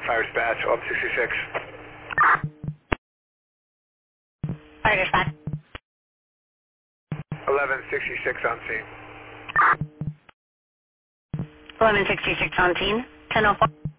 Fire dispatch, up 66. Fire dispatch. 1166 on scene. 1166 on scene. 1004.